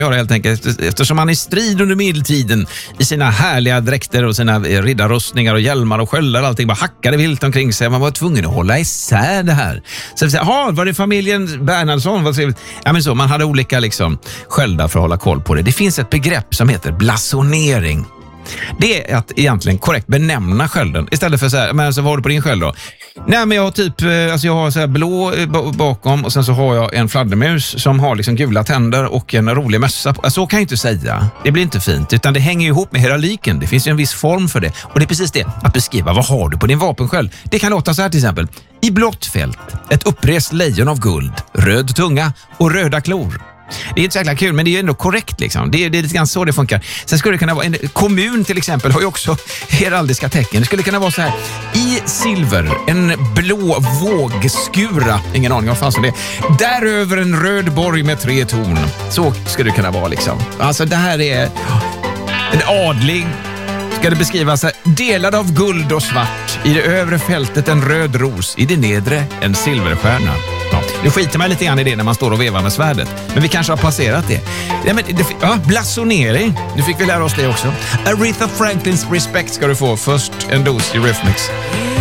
göra helt enkelt, eftersom han i strid under medeltiden i sina härliga dräkter och sina riddarrustningar och hjälmar och sköldar och allting bara hackade vilt omkring sig. Man var tvungen att hålla isär det här. Så att säga, var det familjen Bernhardsson? Vad trevligt. Ja, men så, man hade olika liksom sköldar för att hålla koll på det. Det finns ett begrepp som heter blasonering. Det är att egentligen korrekt benämna skölden. Istället för så här, men så vad har du på din sköld då? Nej, men jag har typ, alltså jag har så här blå bakom och sen så har jag en fladdermus som har liksom gula tänder och en rolig mössa på. Så kan jag inte säga. Det blir inte fint, utan det hänger ihop med heraldiken. Det finns ju en viss form för det. Och det är precis det, att beskriva vad har du på din vapensköld. Det kan låta så här till exempel. I blått fält, ett upprest lejon av guld, röd tunga och röda klor. Det är inte så jäkla kul, men det är ju ändå korrekt liksom. Det är lite grann så det funkar. Sen skulle det kunna vara en kommun till exempel har ju också heraldiska tecken. Det skulle kunna vara så här: i silver, en blå vågskura. Ingen aning vad fan som det är. Däröver en röd borg med 3 torn. Så skulle det kunna vara liksom. Alltså det här är en adlig. Ska det beskrivas här: delad av guld och svart. I det övre fältet en röd ros. I det nedre en silverstjärna. Ja, nu skiter man lite grann i det när man står och vevar med svärdet. Men vi kanske har passerat det. Blasonering. Nu fick vi lära oss det också. Aretha Franklins Respect ska du få. Först en dos i Riffmix.